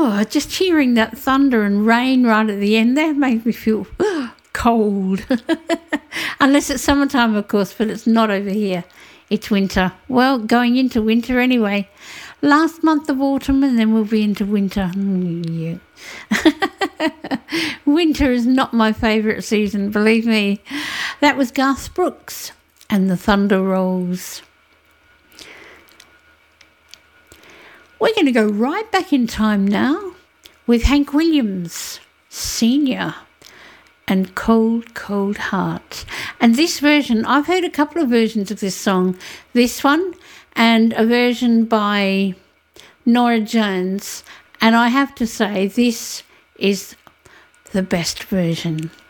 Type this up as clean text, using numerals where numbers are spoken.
just hearing that thunder and rain right at the end, that makes me feel cold. Unless it's summertime, of course, but it's not over here. It's winter. Well, going into winter anyway. Last month of autumn and then we'll be into winter. Yeah. Winter is not my favourite season, believe me. That was Garth Brooks and the Thunder Rolls. We're going to go right back in time now with Hank Williams Sr. and Cold, Cold Heart. And this version, I've heard a couple of versions of this song. This one and a version by Norah Jones. And I have to say, this is the best version.